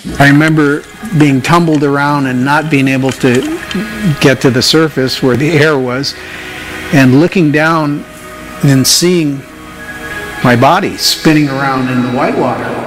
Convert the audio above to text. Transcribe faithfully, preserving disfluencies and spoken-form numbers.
I remember being tumbled around and not being able to get to the surface where the air was, and looking down and seeing my body spinning around in the whitewater.